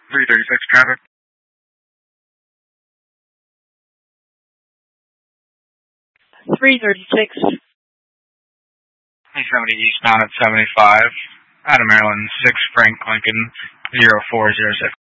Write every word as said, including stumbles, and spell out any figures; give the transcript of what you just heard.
three thirty-six traffic. three thirty-six. three seventy eastbound at seventy-five. Out of Maryland, six Frank Lincoln, zero four zero six.